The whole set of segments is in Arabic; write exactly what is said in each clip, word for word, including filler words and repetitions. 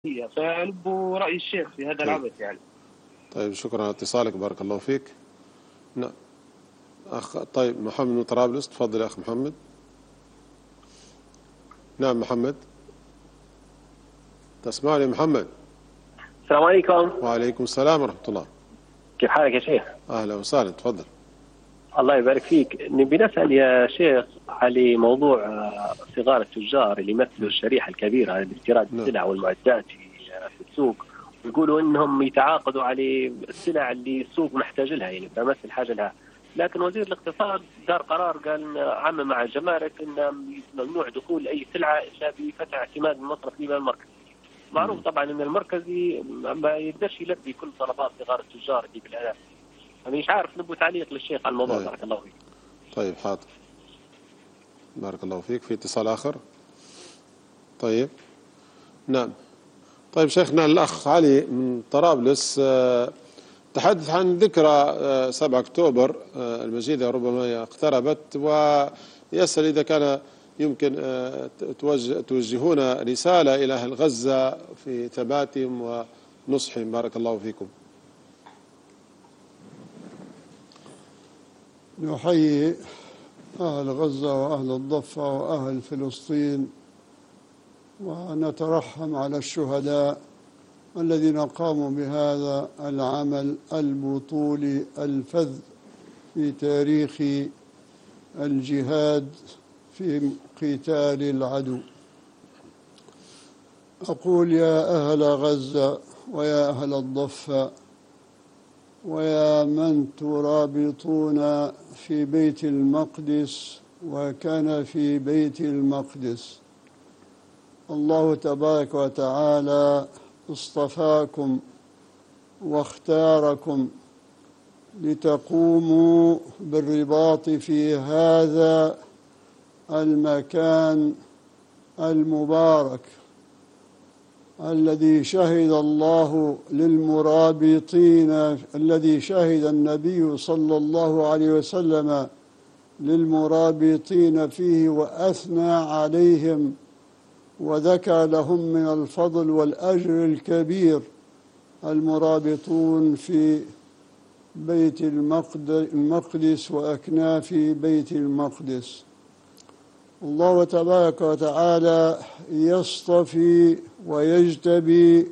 فنبو رأي الشيخ في هذا طيب. العبث يعني. طيب شكرا على اتصالك، بارك الله فيك. نعم أخ. طيب محمد من طرابلس، تفضل يا أخ محمد. نعم محمد، تسمعني محمد؟ السلام عليكم. وعليكم السلام ورحمة الله. كيف حالك يا شيخ؟ أهلا وسهلا، تفضل. الله يبارك فيك. نبي نسأل يا شيخ على موضوع صغار التجار اللي يمثلوا الشريحة الكبيرة على استيراد السلع والمعدات في السوق، ويقولوا انهم يتعاقدوا على السلع اللي السوق محتاج لها، يعني تمثل حاجة لها، لكن وزير الاقتصاد دار قرار قال عم مع الجمارك ان ممنوع دخول اي سلعة الا بفتح اعتماد من مصرف ليبيا المركزي. معروف طبعا ان المركزي ما يقدرش يلبي كل طلبات صغار التجار اللي بالالاف. أنا مش عارف، نبغى تعليق للشيخ على الموضوع. بارك الله فيك. طيب حاضر، بارك الله فيك. في اتصال آخر؟ طيب نعم. طيب شيخنا الأخ علي من طرابلس تحدث عن ذكرى سبعة أكتوبر المجيدة، ربما اقتربت، ويسأل إذا كان يمكن توجهون رسالة إلى أهل غزة في ثباتهم ونصحهم. بارك الله فيكم. نحيي أهل غزة وأهل الضفة وأهل فلسطين، ونترحم على الشهداء الذين قاموا بهذا العمل البطولي الفذ في تاريخ الجهاد في قتال العدو. أقول يا أهل غزة ويا أهل الضفة ويا من ترابطون في بيت المقدس وكان في بيت المقدس، الله تبارك وتعالى اصطفاكم واختاركم لتقوموا بالرباط في هذا المكان المبارك الذي شهد الله للمرابطين، الذي شهد النبي صلى الله عليه وسلم للمرابطين فيه وأثنى عليهم وذكر لهم من الفضل والأجر الكبير المرابطون في بيت المقدس وأكناف بيت المقدس. الله تبارك وتعالى يصطفي ويجتبي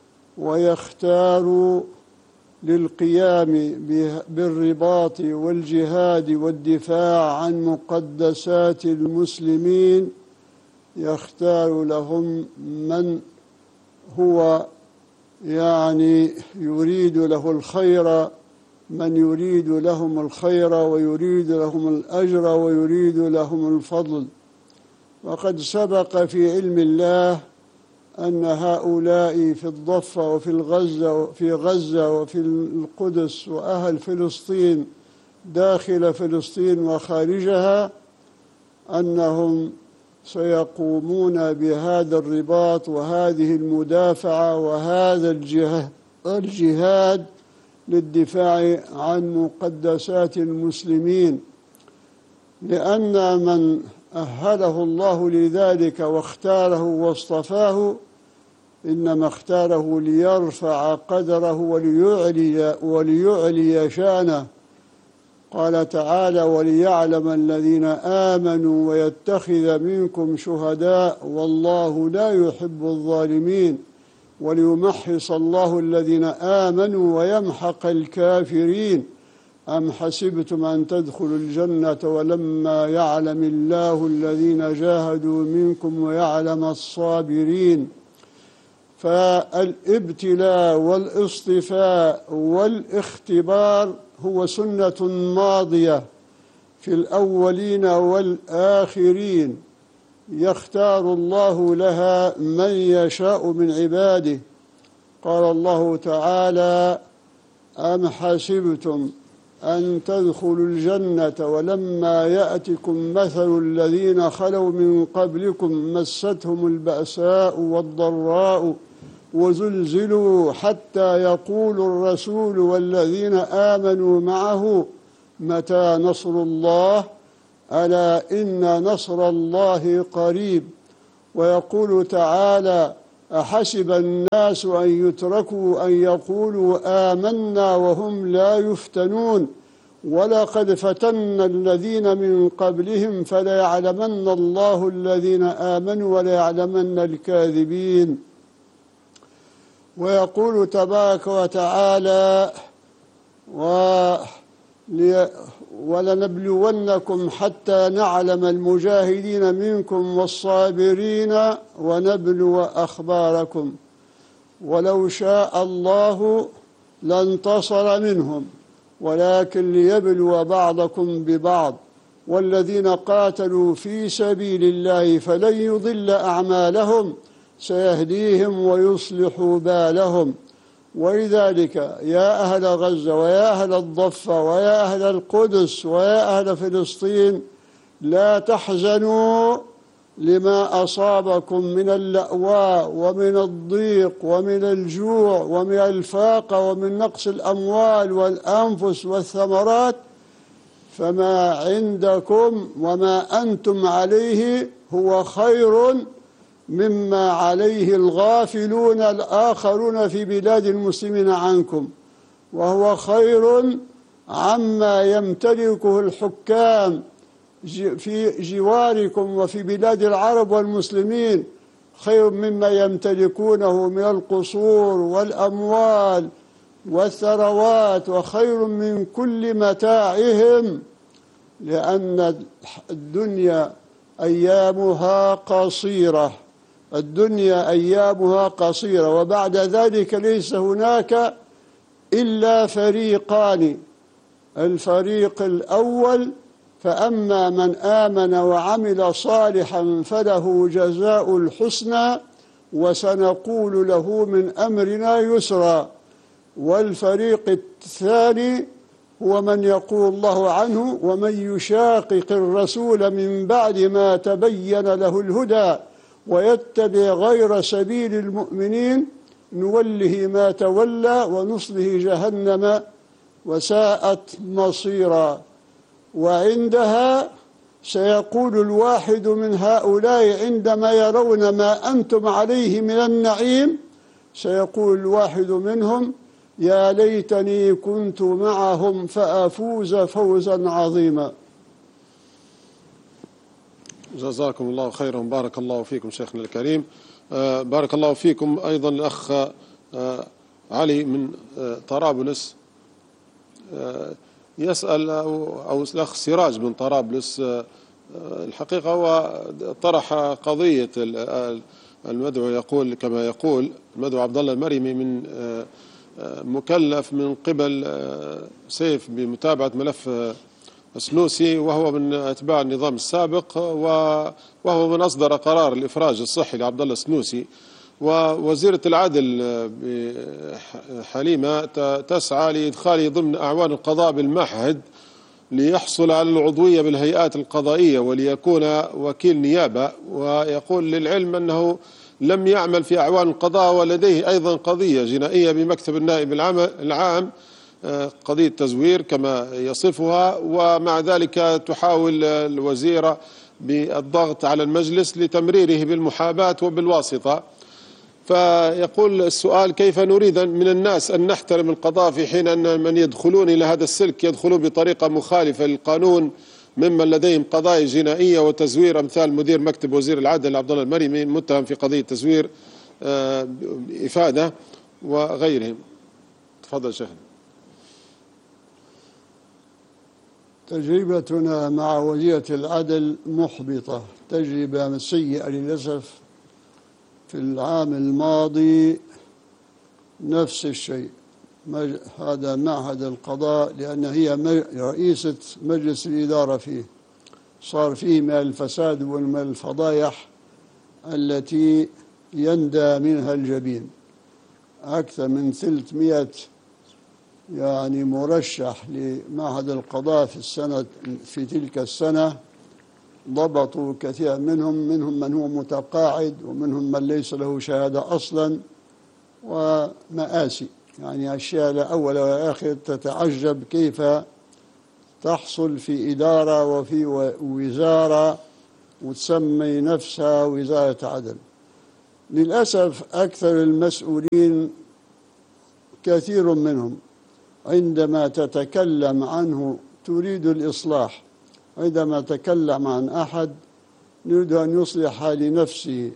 ويختار للقيام بالرباط والجهاد والدفاع عن مقدسات المسلمين، يختار لهم من هو يعني يريد له الخير، من يريد لهم الخير ويريد لهم الأجر ويريد لهم الفضل. وقد سبق في علم الله أن هؤلاء في الضفة وفي الغزة وفي غزة وفي القدس وأهل فلسطين داخل فلسطين وخارجها أنهم سيقومون بهذا الرباط وهذه المدافعة وهذا الجهاد للدفاع عن مقدسات المسلمين، لأن من أهله الله لذلك واختاره واصطفاه إنما اختاره ليرفع قدره وليعلي, وليعلي شانه. قال تعالى: وليعلم الذين آمنوا ويتخذ منكم شهداء والله لا يحب الظالمين وليمحص الله الذين آمنوا ويمحق الكافرين. أم حسبتم أن تدخلوا الجنة ولما يعلم الله الذين جاهدوا منكم ويعلم الصابرين. فالابتلاء والاصطفاء والاختبار هو سنة ماضية في الأولين والآخرين، يختار الله لها من يشاء من عباده. قال الله تعالى: أم حسبتم أن تدخلوا الجنة ولما يأتكم مثل الذين خلوا من قبلكم مستهم البأساء والضراء وزلزلوا حتى يقول الرسول والذين آمنوا معه متى نصر الله ألا إن نصر الله قريب. ويقول تعالى: أحسب الناس أن يتركوا أن يقولوا آمنا وهم لا يفتنون ولقد فتنا الذين من قبلهم فليعلمن الله الذين آمنوا وليعلمن الكاذبين. ويقول تبارك وتعالى ولنبلونكم حتى نعلم المجاهدين منكم والصابرين ونبلو أخباركم ولو شاء الله لانتصر منهم ولكن ليبلو بعضكم ببعض والذين قاتلوا في سبيل الله فلن يضل أعمالهم سيهديهم ويصلح بالهم. ولذلك يا أهل غزة ويا أهل الضفة ويا أهل القدس ويا أهل فلسطين لا تحزنوا لما أصابكم من اللأواء ومن الضيق ومن الجوع ومن الفاقة ومن نقص الأموال والأنفس والثمرات، فما عندكم وما أنتم عليه هو خير مما عليه الغافلون الآخرون في بلاد المسلمين عنكم، وهو خير عما يمتلكه الحكام في جواركم وفي بلاد العرب والمسلمين، خير مما يمتلكونه من القصور والأموال والثروات، وخير من كل متاعهم، لأن الدنيا أيامها قصيرة الدنيا أيامها قصيرة وبعد ذلك ليس هناك إلا فريقان. الفريق الأول فأما من آمن وعمل صالحا فله جزاء الحسنى وسنقول له من أمرنا يسرا. والفريق الثاني هو من يقول الله عنه ومن يشاقق الرسول من بعد ما تبين له الهدى ويتبع غير سبيل المؤمنين نوله ما تولى ونصله جهنم وساءت مصيرا. وعندها سيقول الواحد من هؤلاء عندما يرون ما أنتم عليه من النعيم، سيقول الواحد منهم يا ليتني كنت معهم فأفوز فوزا عظيما. جزاكم الله خيرا، بارك الله فيكم شيخنا الكريم. آه بارك الله فيكم. أيضا الأخ آه علي من آه طرابلس آه يسأل، أو, أو الأخ سراج من طرابلس، آه الحقيقة هو طرح قضية المدعو، يقول كما يقول المدعو عبد الله المريمي من آه مكلف من قبل سيف بمتابعة ملف السنوسي، وهو من أتباع النظام السابق، وهو من أصدر قرار الإفراج الصحي لعبد الله السنوسي. ووزيرة العدل حليمة تسعى لإدخاله ضمن أعوان القضاء بالمعهد ليحصل على العضوية بالهيئات القضائية وليكون وكيل نيابة. ويقول للعلم أنه لم يعمل في أعوان القضاء ولديه أيضا قضية جنائية بمكتب النائب العام، قضية تزوير كما يصفها، ومع ذلك تحاول الوزيرة بالضغط على المجلس لتمريره بالمحاباة وبالواسطة. فيقول السؤال كيف نريد من الناس أن نحترم القضاء في حين أن من يدخلون إلى هذا السلك يدخلون بطريقة مخالفة للقانون ممن لديهم قضايا جنائية وتزوير، أمثال مدير مكتب وزير العدل عبد الله المريمي متهم في قضية تزوير إفادة وغيرهم. تفضل شيخ. تجربتنا مع وزيرة العدل محبطة، تجربة سيئة للأسف. في العام الماضي نفس الشيء، هذا معهد القضاء لأن هي رئيسة مجلس الإدارة فيه، صار فيه من الفساد ومن الفضايح التي يندى منها الجبين. أكثر من ثلاثمائة يعني مرشح لمعهد القضاء في السنة في تلك السنة، ضبطوا كثير منهم منهم من هو متقاعد ومنهم من ليس له شهادة أصلا، ومآسي يعني أشياء لا أول ولا آخر. تتعجب كيف تحصل في إدارة وفي وزارة وتسمي نفسها وزارة عدل. للأسف أكثر المسؤولين كثير منهم عندما تتكلم عنه تريد الإصلاح، عندما تكلم عن أحد يريد أن يصلح لنفسه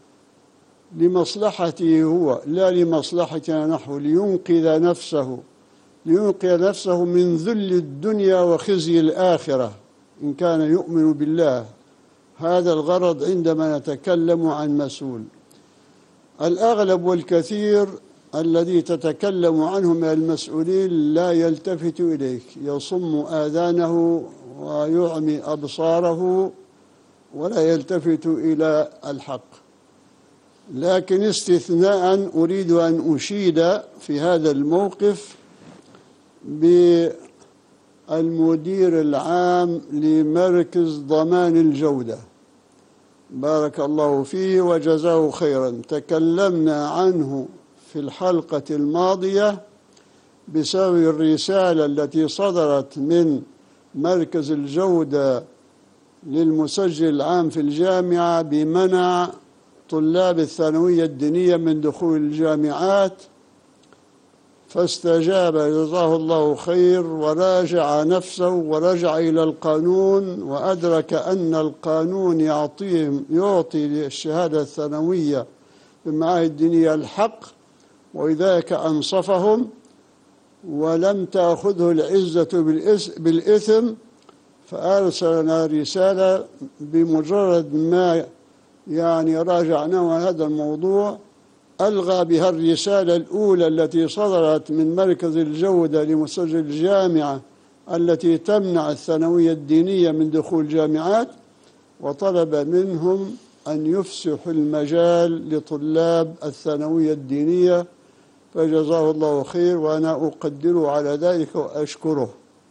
لمصلحته هو لا لمصلحتنا نحن، لينقذ نفسه لينقذ نفسه من ذل الدنيا وخزي الآخرة إن كان يؤمن بالله. هذا الغرض عندما نتكلم عن مسؤول. الأغلب والكثير الذي تتكلم عنه من المسؤولين لا يلتفت إليك، يصم آذانه ويعمي أبصاره ولا يلتفت إلى الحق. لكن استثناء أريد أن أشيد في هذا الموقف بالمدير العام لمركز ضمان الجودة، بارك الله فيه وجزاه خيرا. تكلمنا عنه في الحلقة الماضية بسبب الرسالة التي صدرت من مركز الجودة للمسجل العام في الجامعة بمنع طلاب الثانوية الدينية من دخول الجامعات، فاستجاب جزاه الله خير وراجع نفسه ورجع إلى القانون وأدرك أن القانون يعطيهم يعطي للشهادة الثانوية في المعاهد الدينية الحق، ولذلك أنصفهم ولم تأخذه العزة بالإثم، فأرسلنا رسالة بمجرد ما يعني راجعناه هذا الموضوع ألغى بها الرسالة الأولى التي صدرت من مركز الجودة لمسجل الجامعة التي تمنع الثانوية الدينية من دخول الجامعات، وطلب منهم أن يفسحوا المجال لطلاب الثانوية الدينية، فجزاه الله خير وأنا أقدره على ذلك وأشكره.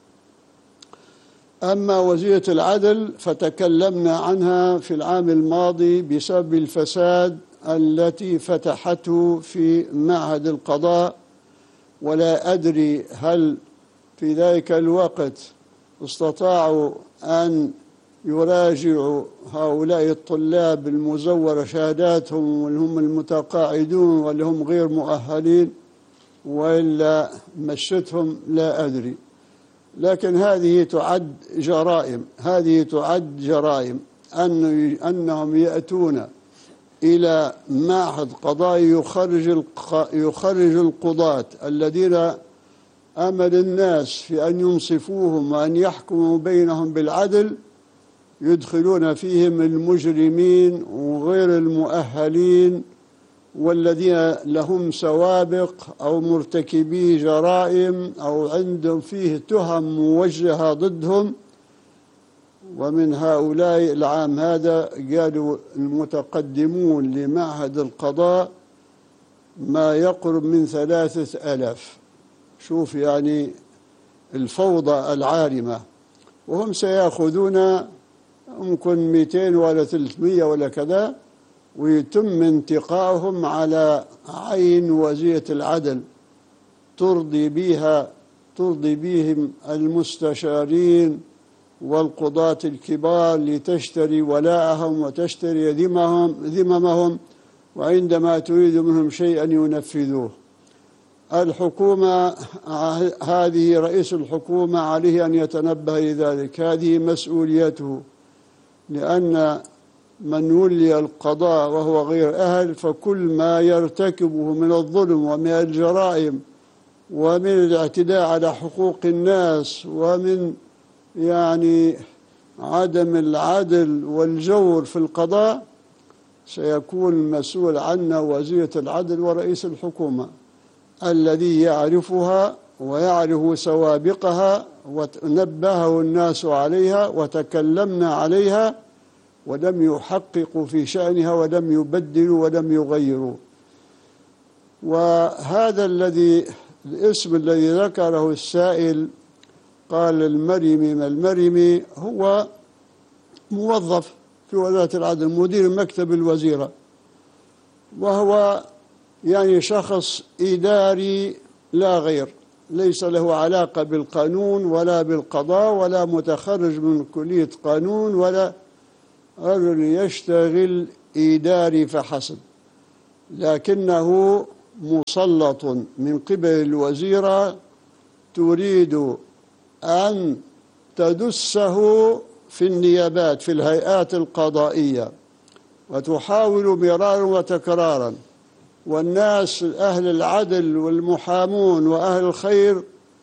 أما وزيرة العدل فتكلمنا عنها في العام الماضي بسبب الفساد التي فتحته في معهد القضاء، ولا أدري هل في ذلك الوقت استطاعوا أن يراجعوا هؤلاء الطلاب المزورة شهاداتهم واللي هم المتقاعدون واللي هم غير مؤهلين وإلا مشتهم، لا أدري. لكن هذه تعد جرائم، هذه تعد جرائم أن أنهم يأتون إلى معهد قضائي يخرج يخرج القضاة الذين أمل الناس في أن ينصفوهم وأن يحكموا بينهم بالعدل، يدخلون فيهم المجرمين وغير المؤهلين والذين لهم سوابق أو مرتكبي جرائم أو عندهم فيه تهم موجهة ضدهم. ومن هؤلاء العام هذا قالوا المتقدمون لمعهد القضاء ما يقرب من ثلاثة ألاف. شوف يعني الفوضى العارمة، وهم سيأخذون ممكن مئتين ولا ثلاثمئة ولا كذا، ويتم انتقائهم على عين وزيرة العدل ترضي بها ترضي بهم المستشارين والقضاة الكبار لتشتري ولاءهم وتشتري ذمهم ذممهم، وعندما تريد منهم شيئا ينفذوه. الحكومة هذه رئيس الحكومة عليه أن يتنبه لذلك، هذه مسؤوليته، لأن من ولي القضاء وهو غير أهل فكل ما يرتكبه من الظلم ومن الجرائم ومن الاعتداء على حقوق الناس ومن يعني عدم العدل والجور في القضاء سيكون المسؤول عنه وزيرة العدل ورئيس الحكومة الذي يعرفها ويعرف سوابقها، ونبهه الناس عليها وتكلمنا عليها ولم يحققوا في شأنها ولم يبدلوا ولم يغيروا. وهذا الذي الاسم الذي ذكره السائل قال المريمي ما المريمي هو موظف في وزارة العدل، مدير مكتب الوزيرة، وهو يعني شخص إداري لا غير، ليس له علاقة بالقانون ولا بالقضاء ولا متخرج من كلية قانون، ولا رجل يشتغل إداري فحسب. لكنه مسلط من قبل الوزيرة تريد أن تدسه في النيابات في الهيئات القضائية، وتحاول مرارا وتكرارا، والناس أهل العدل والمحامون وأهل الخير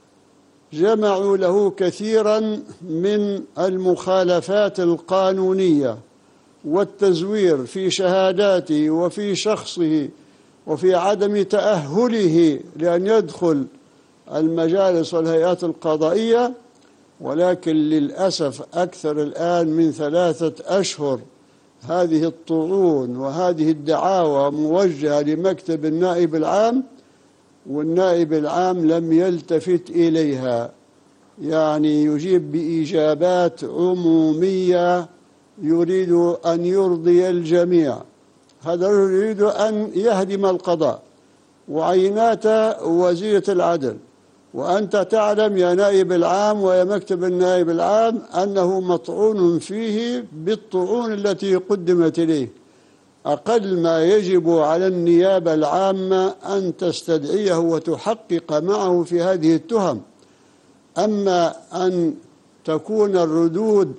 جمعوا له كثيرا من المخالفات القانونية والتزوير في شهاداته وفي شخصه وفي عدم تأهله لأن يدخل المجالس والهيئات القضائية. ولكن للأسف أكثر الآن من ثلاثة أشهر هذه الطعون وهذه الدعاوى موجهة لمكتب النائب العام، والنائب العام لم يلتفت إليها، يعني يجيب بإجابات عمومية يريد أن يرضي الجميع. هذا يريد أن يهدم القضاء وعينات وزيرة العدل، وأنت تعلم يا نائب العام ويا مكتب النائب العام أنه مطعون فيه بالطعون التي قدمت إليه. أقل ما يجب على النيابة العامة أن تستدعيه وتحقق معه في هذه التهم. أما أن تكون الردود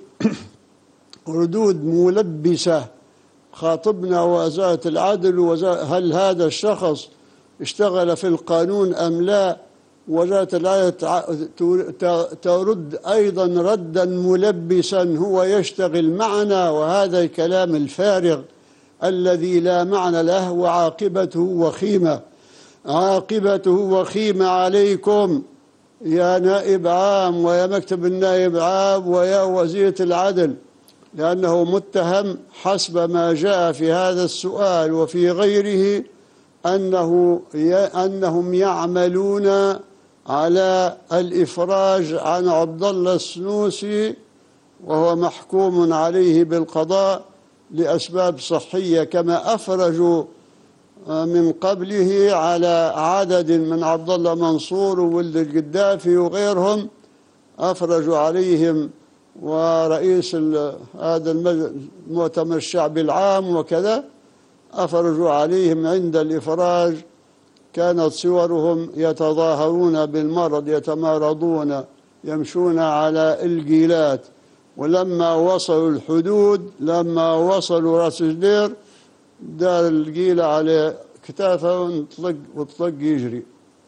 ردود ملبسة، خاطبنا وزارة العدل هل هذا الشخص اشتغل في القانون أم لا، وزارة العدل ترد أيضا ردا ملبسا هو يشتغل معنا، وهذا الكلام الفارغ الذي لا معنى له وعاقبته وخيمة. عاقبته وخيمة عليكم يا نائب عام ويا مكتب النائب عام ويا وزيرة العدل، لأنه متهم حسب ما جاء في هذا السؤال وفي غيره أنه أنهم يعملون على الإفراج عن عبد الله السنوسي، وهو محكوم عليه بالقضاء لأسباب صحية، كما أفرجوا من قبله على عدد من عبد الله منصور وولد القدافي وغيرهم، أفرجوا عليهم، ورئيس هذا المؤتمر الشعبي العام وكذا أفرجوا عليهم. عند الإفراج كانت صورهم يتظاهرون بالمرض، يتمارضون، يمشون على الجيلات. ولما وصلوا الحدود، لما وصلوا راس جدير، دار الجيلة على كتافه وطلق وطلق يجري.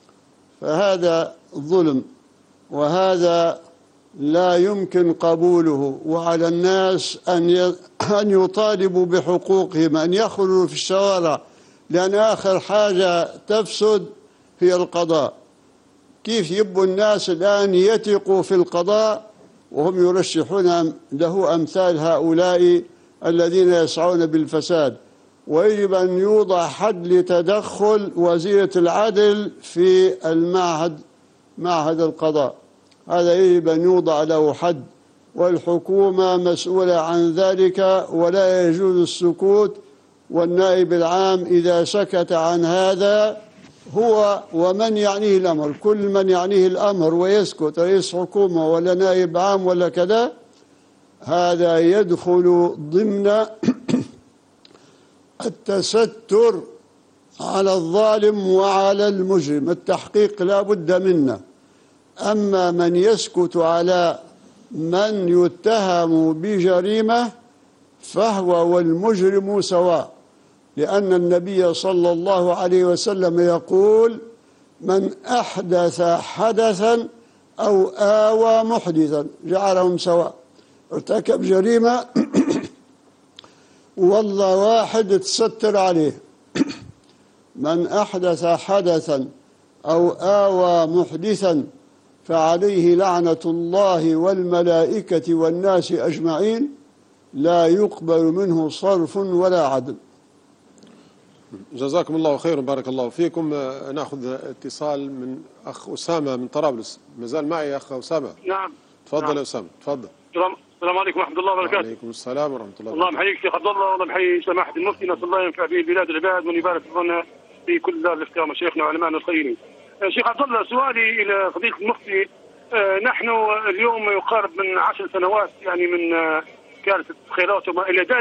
فهذا ظلم، وهذا لا يمكن قبوله. وعلى الناس أن أن يطالبوا بحقوقهم، أن يخرجوا في الشوارع، لأن آخر حاجة تفسد هي القضاء. كيف يبوا الناس الآن يثقوا في القضاء وهم يرشحون له أمثال هؤلاء الذين يسعون بالفساد؟ ويجب أن يوضع حد لتدخل وزيرة العدل في المعهد معهد القضاء، هذا يجب أن يوضع له حد، والحكومة مسؤولة عن ذلك، ولا يجوز السكوت. والنائب العام إذا سكت عن هذا هو ومن يعنيه الأمر، كل من يعنيه الأمر ويسكت، رئيس حكومة ولا نائب عام ولا كذا، هذا يدخل ضمن التستر على الظالم وعلى المجرم. التحقيق لا بد منه. أما من يسكت على من يتهم بجريمة فهو والمجرم سواء، لأن النبي صلى الله عليه وسلم يقول: من أحدث حدثا أو آوى محدثا جعلهم سواء. ارتكب جريمة والله واحد تستر عليه. من أحدث حدثا أو آوى محدثا فعليه لعنة الله والملائكة والناس أجمعين، لا يقبل منه صرف ولا عدل. جزاكم الله خير وبارك الله فيكم. ناخذ اتصال من أخ أسامة من طرابلس. مازال معي أخ أسامة؟ نعم. تفضل نعم. يا أسامة، تفضل. السلام عليكم ورحمة الله وبركاته. وعليكم السلام ورحمة الله وبركاته. الله محييك شيخ عبد الله، والله محيي سماحة المفتي، نسأل الله ينفع به البلاد والعباد وأن يبارك لنا في كل دار الافتقار مشايخنا وعلمائنا الخيرين. شيخ عبد الله، سؤالي إلى فضيلة المفتي، نحن اليوم يقارب من عشر سنوات يعني من كارثة الخيرات وما إلى ذلك،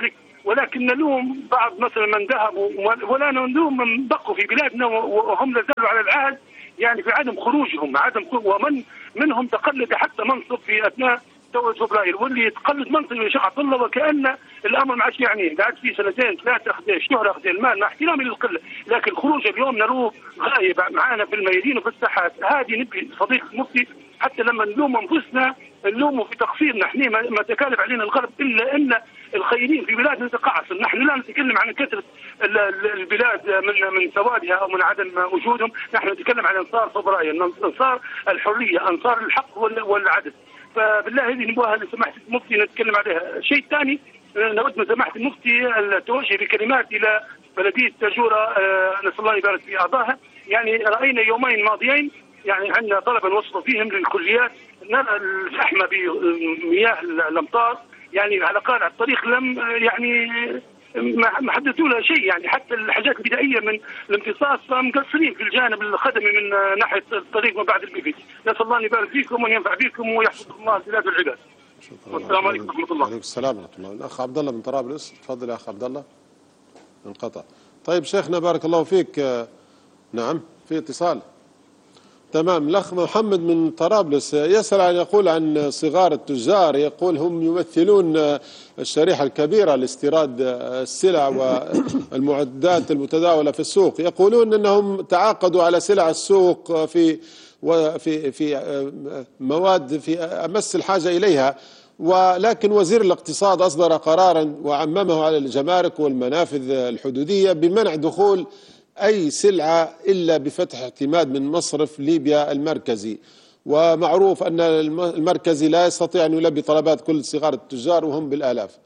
ولكن نلوم بعض مثلا من ذهبوا ولا نلوم من بقوا في بلادنا وهم لا زالوا على العهد، يعني في عدم خروجهم، عدم خروج، ومن منهم تقلد حتى منصب في اثناء ثوره فبراير، واللي يتقلد منصب يا شيخ عبد الله وكان الامر ما عادش يعني قاعد في سنتين ثلاثه اخذ شهر اخذ المال مع احترامي للقله، لكن خروج اليوم نروه غايب معانا في الميادين وفي الساحات. هذه نبي صديق المفتي حتى لما نلوم انفسنا نلومه في تقصيرنا، احنا ما تكالب علينا الغرب الا ان الخيرين في بلادنا تقاعسوا، نحن لا نتكلم عن كثره البلاد من من سوادها او من عدم وجودهم، نحن نتكلم عن انصار فبراير، انصار الحريه، انصار الحق والعدل. فبالله هذه نبغاها لسماحه المفتي نتكلم عليها. الشيء الثاني نود من سماحه المفتي التوجه بكلمات الى بلديه تاجوره، نسال الله يبارك في اعضائها. يعني راينا يومين ماضيين يعني عندنا طلبه وصلوا فيهم للكليات نرى الزحمه بمياه الامطار، يعني على قارع الطريق لم يعني ما حدثوا لها شيء، يعني حتى الحاجات البدائيه من الامتصاص مقصرين في الجانب الخدمي من ناحيه الطريق ما بعد البيبي. نسال الله ان يبارك فيكم وان ينفع بكم ويحفظ الله البلاد والعباد. والسلام عليكم ورحمه الله. وعليكم السلام ورحمه الله. الاخ عبد الله من طرابلس، تفضل يا اخ عبد الله. انقطع. طيب شيخنا بارك الله فيك. نعم في اتصال. تمام. الأخ محمد من طرابلس يسأل عن يقول عن صغار التجار، يقول هم يمثلون الشريحة الكبيرة لاستيراد السلع والمعدات المتداولة في السوق، يقولون أنهم تعاقدوا على سلع السوق في وفي في مواد في أمس الحاجة إليها، ولكن وزير الاقتصاد أصدر قرارا وعممه على الجمارك والمنافذ الحدودية بمنع دخول أي سلعة إلا بفتح اعتماد من مصرف ليبيا المركزي، ومعروف أن المركزي لا يستطيع أن يلبي طلبات كل صغار التجار وهم بالآلاف.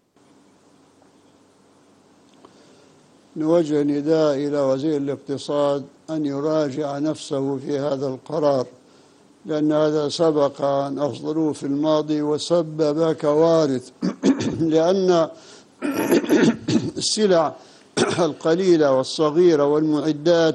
نوجه نداء إلى وزير الاقتصاد أن يراجع نفسه في هذا القرار، لأن هذا سبق أن أصدروه في الماضي وسبب كوارث لأن السلع القليلة والصغيرة والمعدات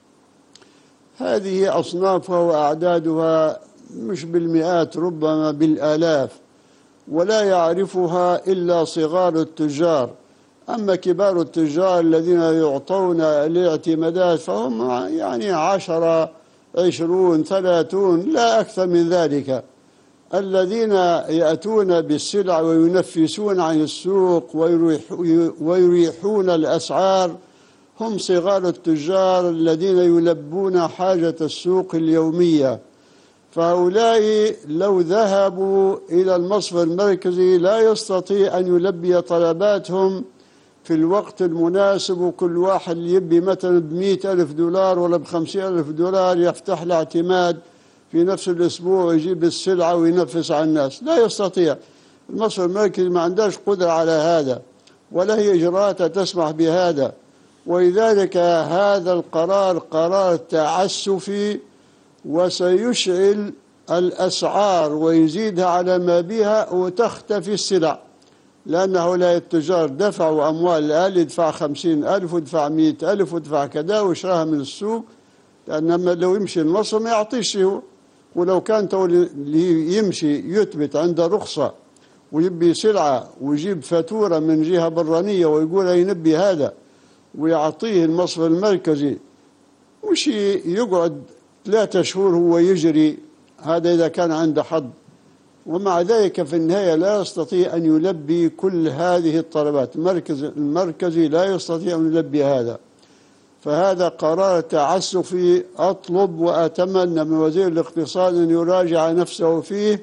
هذه أصنافها وأعدادها مش بالمئات ربما بالآلاف، ولا يعرفها إلا صغار التجار. أما كبار التجار الذين يعطون الاعتمادات فهم يعني عشرة عشرون ثلاثون لا أكثر من ذلك. الذين يأتون بالسلع وينفسون عن السوق ويريحون الأسعار هم صغار التجار الذين يلبون حاجة السوق اليومية. فهؤلاء لو ذهبوا إلى المصرف المركزي لا يستطيع أن يلبي طلباتهم في الوقت المناسب، وكل واحد يبي مثلا بمئة ألف دولار ولا بخمسين ألف دولار يفتح له اعتماد في نفس الأسبوع ويجيب السلعة وينفس على الناس. لا يستطيع. المصرف المركزي ما عندهاش قدرة على هذا ولا هي إجراءات تسمح بهذا، ولذلك هذا القرار قرار تعسفي وسيشعل الأسعار ويزيدها على ما بها وتختفي السلع، لأن هؤلاء التجار دفعوا أموال الآن يدفع خمسين ألف ودفع مئة ألف ودفع كذا ويشراها من السوق، لأن لو يمشي المصر ما يعطيش هو، ولو كان اللي يمشي يثبت عنده رخصة ويبي سلعة ويجيب فاتورة من جهة برانية ويقول ينبي هذا ويعطيه المصرف المركزي، مش يقعد ثلاثة شهور هو يجري، هذا إذا كان عنده حظ. ومع ذلك في النهاية لا يستطيع أن يلبي كل هذه الطلبات، المركز المركزي لا يستطيع أن يلبي هذا. فهذا قرار تعسفي، أطلب وأتمنى من وزير الاقتصاد أن يراجع نفسه فيه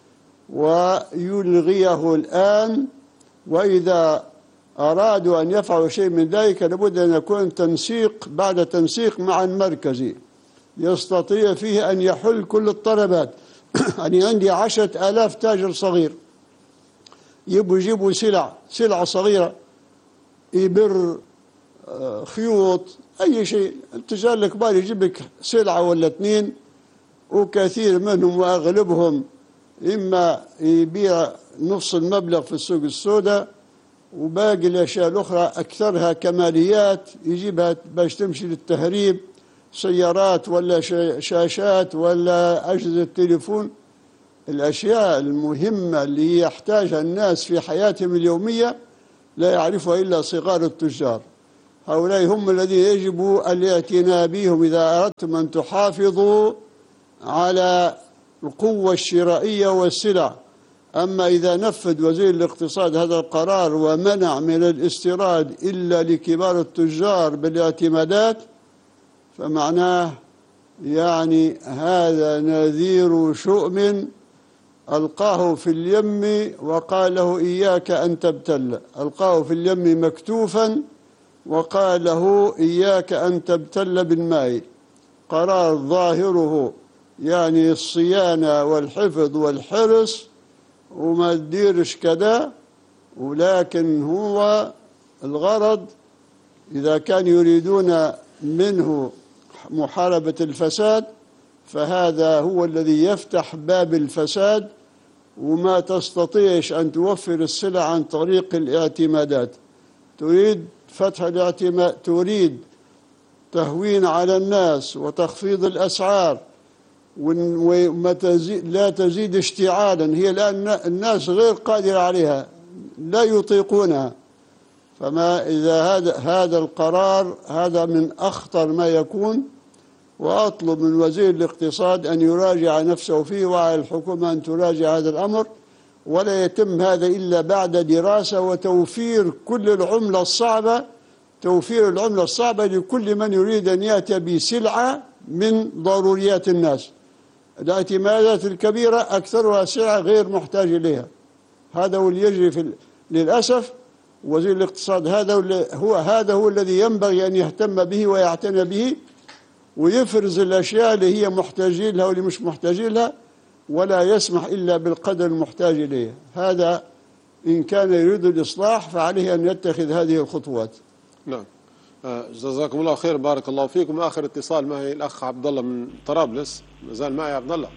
ويلغيه الآن، وإذا أرادوا أن يفعلوا شيء من ذلك لابد أن يكون تنسيق بعد تنسيق مع المركزي يستطيع فيه أن يحل كل الطلبات. أنا عندي عشرة آلاف تاجر صغير يبوا يجيبوا سلع سلعة صغيرة، إبر، خيوط، أي شيء. التجار الكبار يجيب لك سلعة ولا اثنين، وكثير منهم وأغلبهم إما يبيع نص المبلغ في السوق السوداء وباقي الأشياء الأخرى أكثرها كماليات يجيبها باش تمشي للتهريب، سيارات ولا شاشات ولا أجهزة تليفون. الأشياء المهمة اللي يحتاجها الناس في حياتهم اليومية لا يعرفها إلا صغار التجار. هؤلاء هم الذين يجب الاعتناء بهم إذا أردتم أن تحافظوا على القوة الشرائية والسلع. أما إذا نفذ وزير الاقتصاد هذا القرار ومنع من الاستيراد إلا لكبار التجار بالاعتمادات، فمعناه يعني هذا نذير شؤم ألقاه في اليم وقال له إياك أن تبتل. ألقاه في اليم مكتوفا وقال له إياك أن تبتل بالماء. قرار ظاهره يعني الصيانة والحفظ والحرص وما تديرش كذا، ولكن هو الغرض إذا كان يريدون منه محاربة الفساد فهذا هو الذي يفتح باب الفساد، وما تستطيعش أن توفر السلع عن طريق الاعتمادات. تريد فتح الاعتماد، تريد تهوين على الناس وتخفيض الأسعار وما تزيد لا تزيد اشتعالا. هي الآن الناس غير قادرة عليها، لا يطيقونها. فما إذا هذا هذا القرار هذا من أخطر ما يكون، وأطلب من وزير الاقتصاد أن يراجع نفسه فيه وعلى الحكومة أن تراجع هذا الأمر، ولا يتم هذا إلا بعد دراسة وتوفير كل العملة الصعبة، توفير العملة الصعبة لكل من يريد أن يأتي بسلعة من ضروريات الناس. الاعتمادات الكبيرة أكثرها سلعة غير محتاج إليها. هذا هو اللي يجري في للأسف. وزير الاقتصاد هذا هو هذا هو الذي ينبغي أن يهتم به ويعتنى به، ويفرز الأشياء اللي هي محتاجين لها واللي مش محتاجين لها، ولا يسمح إلا بالقدر المحتاج إليه. هذا إن كان يريد الإصلاح فعليه أن يتخذ هذه الخطوات. نعم، جزاكم الله خير، بارك الله فيكم. آخر اتصال معي الأخ عبد الله من طرابلس. ما زال معي عبد الله؟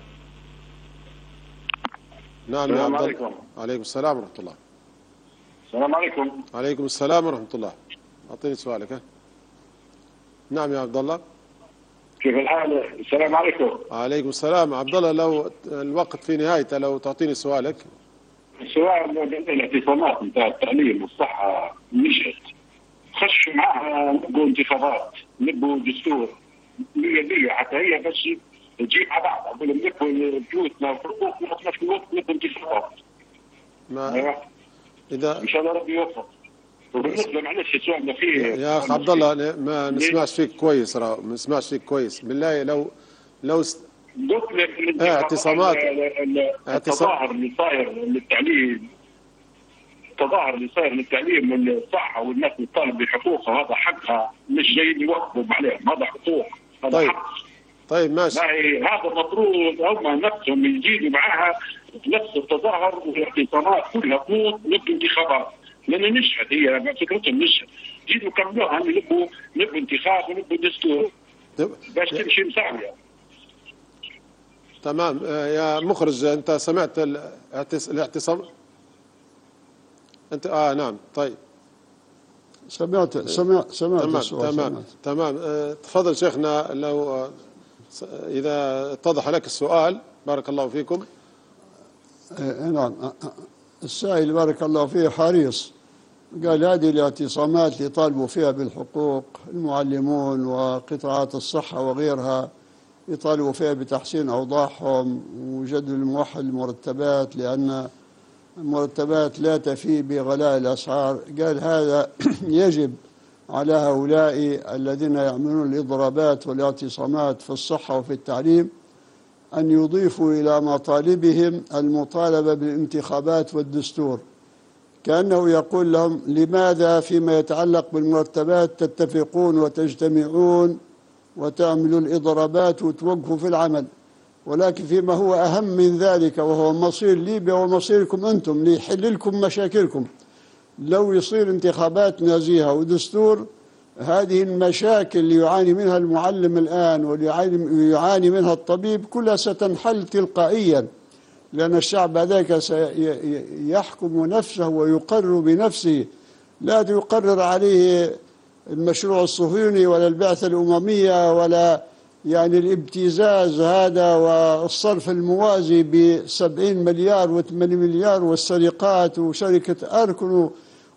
نعم. السلام يا عليكم. عليكم السلام ورحمة الله. السلام عليكم. عليكم السلام ورحمة الله. أعطيني سؤالك. ها؟ نعم يا عبد الله. كيف الحال؟ السلام عليكم. عليكم السلام. عبد الله، لو الوقت في نهايته لو تعطيني سؤالك. السؤال الاعتصامات نتاع التعليم والصحة نشأت، خشوا معها نبوا انتخابات، نبوا دستور مية مية حتى هي بس تجيب على بعض، أقول نبوا بيوتنا وحقوقنا وفي نفس الوقت نبوا انتخابات. ما أيوة. إذا إن شاء الله ربي يوفق. وبالنسبة معلش سؤالنا فيه يا أخ عبد الله ما نسمعش فيك كويس، راه ما نسمعش فيك كويس بالله. لو لو است... اعتصامات التظاهر اللي صاير للتعليم، التظاهر اللي صاير للتعليم والصحة والناس بتطالب بحقوقها، هذا حقها، مش جايين يوقفوا عليهم، هذا حقوق، هذا طيب. حق. طيب ماشي. هذا المفروض هم نفسهم يجيبوا معاها نفس التظاهر والاعتصامات كلها تموت نبوا انتخابات، لأن نشهد هي فكرتهم نشهد، جيبوا كملوها نبوا نبوا انتخاب ونبوا دستور باش تمشي مساوية. تمام يا مخرج، أنت سمعت الاعتصام؟ أنت آه نعم. طيب سمعت سمعت سمعت تمام السؤال. تمام سمعت. تمام. آه تفضل شيخنا، لو آه إذا اتضح لك السؤال. بارك الله فيكم. آه نعم. السائل بارك الله فيه حريص، قال هذه الاعتصامات اللي طالبوا فيها بالحقوق، المعلمون وقطاعات الصحة وغيرها يطالبوا فيها بتحسين أوضاعهم وجدول الموحد المرتبات، لأن المرتبات لا تفي بغلاء الأسعار. قال هذا يجب على هؤلاء الذين يعملون الإضرابات والاعتصامات في الصحة وفي التعليم أن يضيفوا إلى مطالبهم المطالبة بالانتخابات والدستور، كأنه يقول لهم لماذا فيما يتعلق بالمرتبات تتفقون وتجتمعون وتعملوا الإضرابات وتوقفوا في العمل، ولكن فيما هو أهم من ذلك وهو مصير ليبيا ومصيركم أنتم ليحل لكم مشاكلكم، لو يصير انتخابات نزيهة ودستور، هذه المشاكل اللي يعاني منها المعلم الآن واللي يعاني منها الطبيب كلها ستنحل تلقائيا، لأن الشعب هذاك سيحكم نفسه ويقرر بنفسه، لا يقرر عليه المشروع الصهيوني ولا البعثة الأممية ولا يعني الابتزاز هذا والصرف الموازي بسبعين مليار وثمانين مليار والسرقات وشركة أركن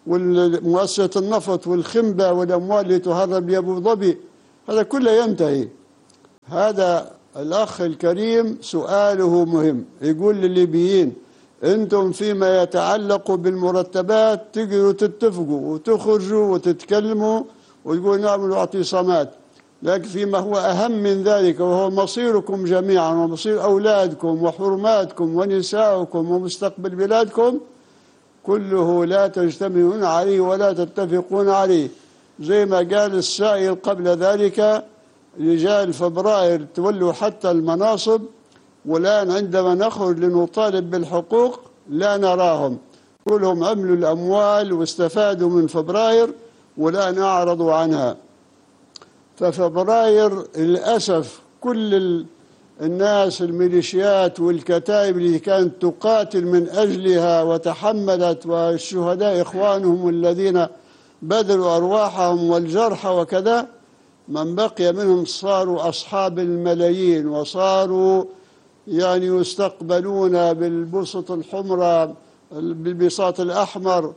والمؤسسة النفط والخنبة والأموال اللي تهرب لأبو ظبي، هذا كله ينتهي. هذا الأخ الكريم سؤاله مهم، يقول للليبيين أنتم فيما يتعلق بالمرتبات تقدروا تتفقوا وتخرجوا وتتكلموا وتقولوا نعملوا اعتصامات، لكن فيما هو أهم من ذلك وهو مصيركم جميعا ومصير أولادكم وحرماتكم ونساؤكم ومستقبل بلادكم كله لا تجتمعون عليه ولا تتفقون عليه. زي ما قال السائل قبل ذلك، رجال فبراير تولوا حتى المناصب، والآن عندما نخرج لنطالب بالحقوق لا نراهم، كلهم عملوا الأموال واستفادوا من فبراير والآن أعرضوا عنها. ففبراير للأسف كل الناس الميليشيات والكتائب اللي كانت تقاتل من أجلها وتحملت، والشهداء إخوانهم الذين بذلوا أرواحهم والجرحى وكذا، من بقي منهم صاروا أصحاب الملايين وصاروا يعني يستقبلون بالبسط الحمراء بالبساط الأحمر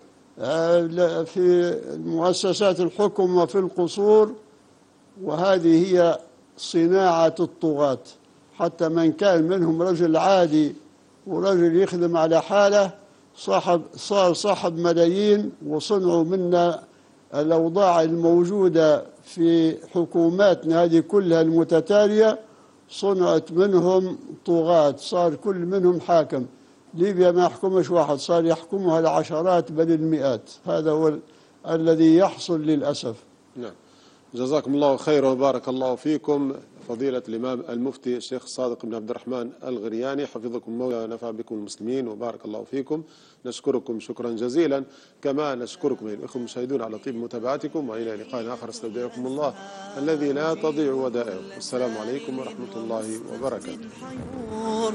في مؤسسات الحكم وفي القصور. وهذه هي صناعة الطغاة. حتى من كان منهم رجل عادي ورجل يخدم على حاله صاحب صار صاحب ملايين، وصنعوا منا الأوضاع الموجودة في حكوماتنا هذه كلها المتتالية، صنعت منهم طغاة، صار كل منهم حاكم. ليبيا ما يحكمش واحد، صار يحكمها العشرات بل المئات. هذا هو ال الذي يحصل للأسف. نعم، جزاكم الله خيرا وبارك الله فيكم فضيلة الإمام المفتي الشيخ صادق بن عبد الرحمن الغرياني، حفظكم الله ونفع بكم المسلمين وبارك الله فيكم. نشكركم شكرا جزيلا، كما نشكركم أيها الأخوة المشاهدون على طيب متابعتكم، وإلى لقاء آخر استودعكم الله الذي لا تضيع ودائعه. والسلام عليكم ورحمة الله وبركاته.